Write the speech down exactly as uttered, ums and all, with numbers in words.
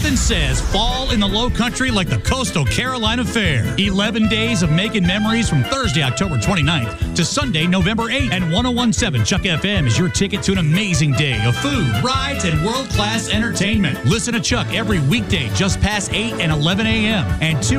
Nothing says fall in the Low Country like the Coastal Carolina Fair. eleven days of making memories from Thursday, October twenty-ninth to Sunday, November eighth. And one oh one point seven Chuck F M is your ticket to an amazing day of food, rides, and world-class entertainment. Listen to Chuck every weekday just past eight and eleven a.m. and two